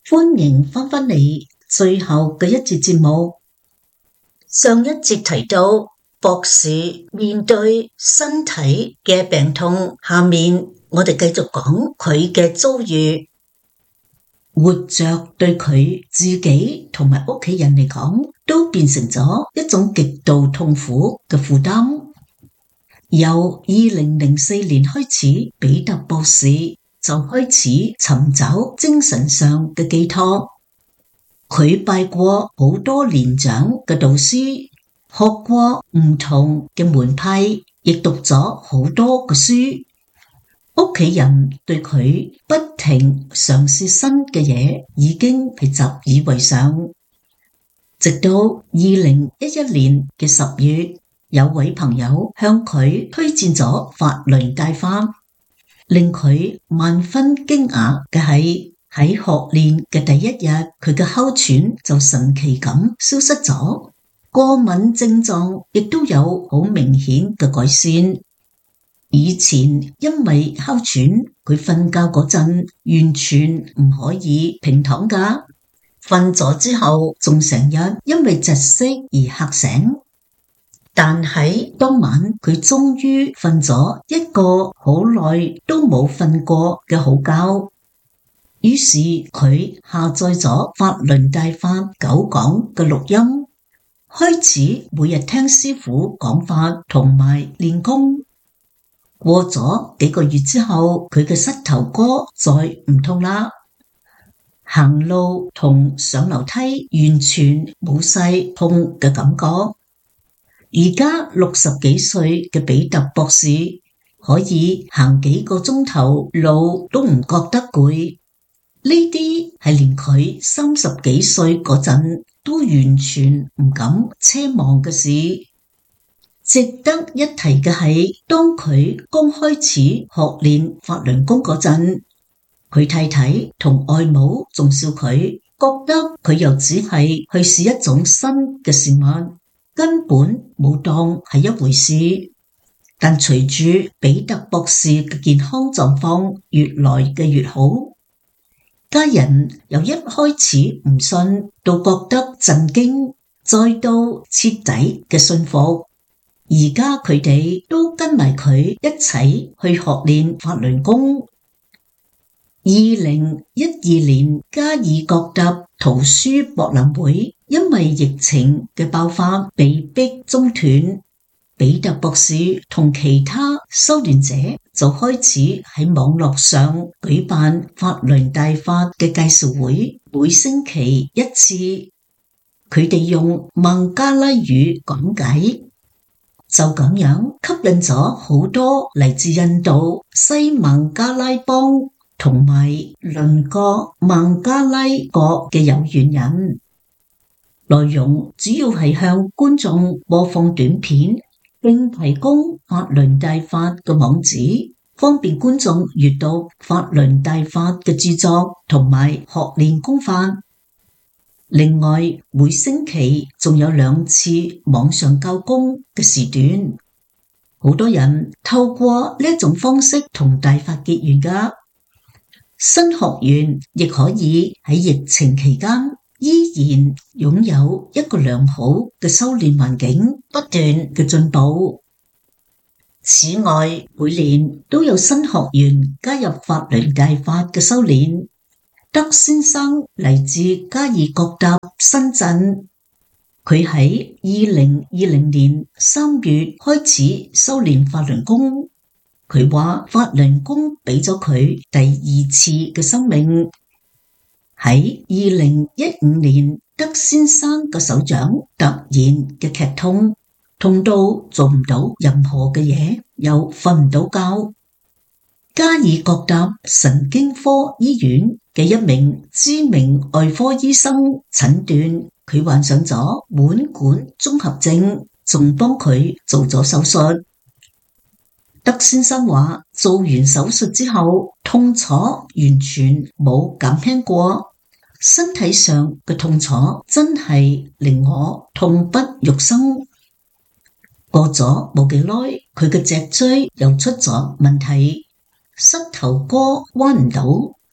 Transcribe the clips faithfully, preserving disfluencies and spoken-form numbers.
歡迎返返嚟最後嘅一節節目。上一節提到博士面對身體嘅病痛，下面我哋繼續講佢嘅遭遇。活着對佢自己同埋屋企人嚟講，都變成咗一種極度痛苦嘅負擔。由二零零四年開始，彼得博士就開始尋找精神上嘅寄託。佢拜過好多年長嘅導師，學過唔同嘅門派，亦讀咗好多嘅書。屋企人對佢不停嘗試新嘅嘢，已經係習以為常。直到二零一一年嘅十月，有位朋友向佢推薦咗法輪大法。令佢萬分驚訝嘅係，喺學練嘅第一日，佢嘅哮喘就神奇咁消失咗，過敏症狀亦都有好明顯嘅改善。以前因為哮喘，佢瞓覺嗰陣完全唔可以平躺噶，瞓咗之後仲成日因為窒息而嚇醒。但喺當晚，佢終於瞓咗一個好耐都冇瞓過嘅好覺。於是佢下載咗法輪大法九講嘅錄音，開始每日聽師父講法同埋練功。過咗幾個月之後，佢嘅膝頭哥再唔痛啦，行路同上樓梯完全冇晒痛嘅感覺。而家六十幾歲嘅彼得博士可以行幾個鐘頭路都唔覺得攰，呢啲係連佢三十幾歲嗰陣都完全唔敢奢望嘅事。值得一提嘅係，當佢剛開始學練法輪功嗰陣，佢太太同外母仲笑佢，覺得佢又只係去試一種新嘅事物，根本冇當係一回事。但隨住彼得博士嘅健康狀況越來嘅越好，家人由一開始唔信到覺得震驚，再到徹底嘅信服。而家佢哋都跟埋佢一齊去學練法輪功。二零一二年加爾各答圖書博覽會因為疫情嘅爆發被迫中斷，彼得博士同其他修煉者就開始喺網絡上舉辦法輪大法嘅介紹會，每星期一次。佢哋用孟加拉語講解，就咁樣吸引咗好多嚟自印度、西孟加拉邦同埋鄰國孟加拉國嘅有緣人。內容主要係向觀眾播放短片，並提供法輪大法嘅網址，方便觀眾閱讀法輪大法嘅著作同埋學練功法。另外，每星期仲有兩次網上教功嘅時段，好多人透過呢種方式同大法結緣噶。新學員亦可以喺疫情期間依然擁有一個良好嘅修煉環境，不斷嘅進步。此外，每年都有新學員加入法輪大法嘅修煉。德先生嚟自加爾各答深圳，佢喺二零二零年三月開始修煉法輪功。佢話法輪功俾咗佢第二次嘅生命。喺二零一五年，德先生嘅手掌突然嘅劇痛，痛到做唔到任何嘅嘢，又瞓唔到覺。加爾各答神經科醫院嘅一名知名外科醫生診斷佢患上咗腕管綜合症，仲幫佢做咗手術。德先生話做完手術之後，痛楚完全冇減輕過，身體上嘅痛楚真係令我痛不欲生。過咗冇幾耐，佢嘅脊椎又出咗問題，膝頭哥彎唔到，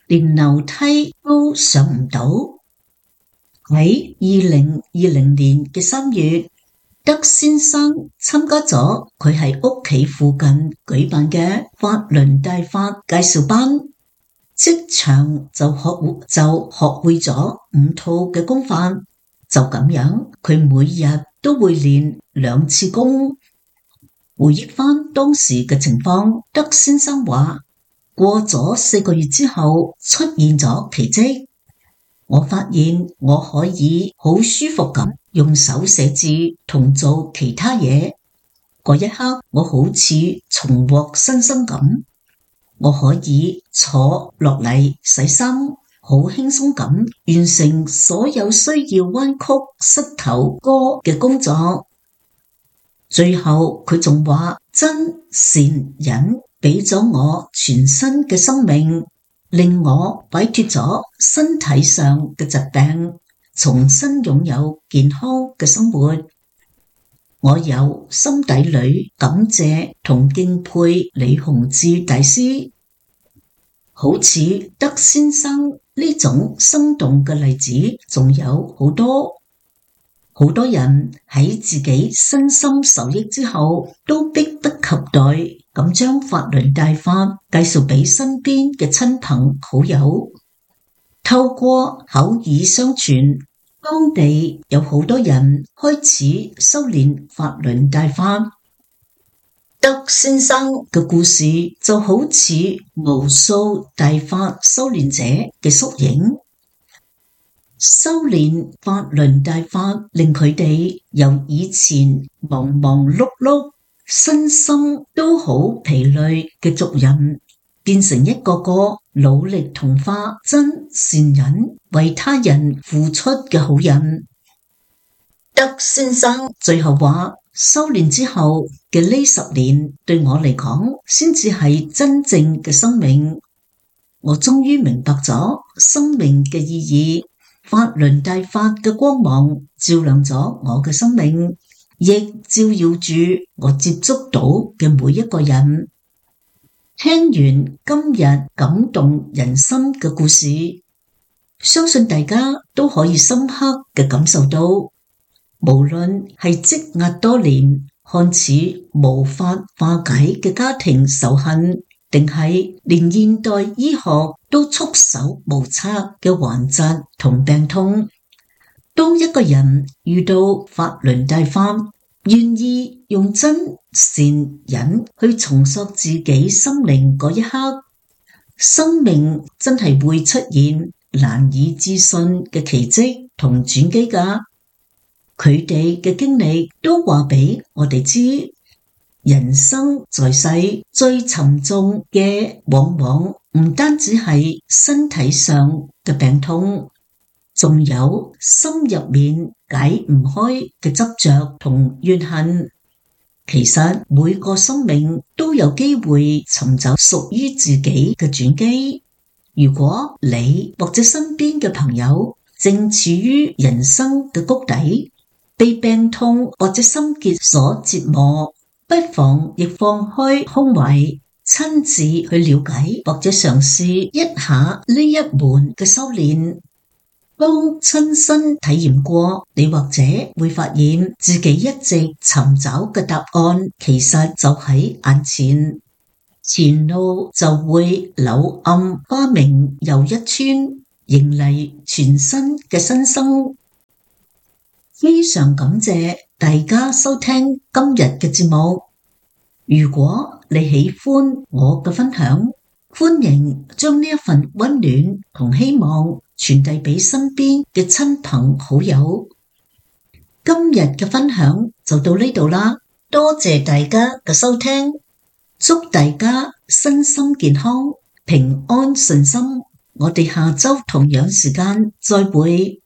連樓梯都上唔到。喺二零二零年嘅三月，德先生參加咗佢喺屋企附近舉辦嘅法輪大法介紹班，即場就學就學會咗五套嘅功法。就咁樣，佢每日都會練兩次功。回憶翻當時嘅情況，德先生話：過咗四個月之後，出現咗奇蹟。我發現我可以好舒服咁用手寫字同做其他嘢。嗰一刻，我好似重獲新生咁。我可以坐落嚟洗衫，好輕鬆咁完成所有需要彎曲膝頭哥嘅工作。最後佢仲話：真善忍俾咗我全新嘅生命，令我擺脫咗身體上嘅疾病，重新擁有健康嘅生活。我由心底裏感謝同敬佩李洪志大師。好似德先生呢種生動嘅例子仲有好多。好多人喺自己身心受益之後，都迫不及待咁將法輪大法介紹俾身邊嘅親朋好友。透過口耳相傳，當地有好多人開始修煉法輪大法。德先生嘅故事就好似無數大法修煉者嘅縮影。修煉法輪大法，令佢哋由以前忙忙碌碌、身心都好疲累嘅俗人，變成一個個努力同化真善忍、為他人付出嘅好人。德先生最後話：修煉之後嘅呢十年，對我嚟講，先至係真正嘅生命。我終於明白咗生命嘅意義。法輪大法嘅光芒照亮咗我嘅生命，亦照耀住我接觸到嘅每一個人。聽完今日感動人心嘅故事，相信大家都可以深刻嘅感受到，無論係積壓多年、看似無法化解嘅家庭仇恨，定係連現代醫學都束手無策嘅頑疾同病痛，當一個人遇到法輪大法，願意用真善忍去重塑自己心靈嗰一刻，生命真係會出現難以置信嘅奇蹟同轉機㗎。佢哋嘅經歷都話俾我哋知，人生在世最沉重嘅，往往唔單止係身體上嘅病痛，仲有心入面解唔開嘅執着同怨恨。其實每個生命都有機會尋找屬於自己嘅轉機。如果你或者身邊嘅朋友正處於人生嘅谷底，被病痛或者心結所折磨，不妨亦放開胸懷，親自去了解或者嘗試一下呢一門嘅修煉。當親身體驗過，你或者會發現自己一直尋找嘅答案其實就喺眼前，前路就會柳暗花明又一村，迎嚟全新嘅新生。非常感謝大家收聽今日嘅節目。如果你喜歡我嘅分享，歡迎將呢一份溫暖同希望傳遞俾身邊嘅親朋好友。今日嘅分享就到呢度啦，多謝大家嘅收聽，祝大家身心健康、平安順心。我哋下周同樣時間再會。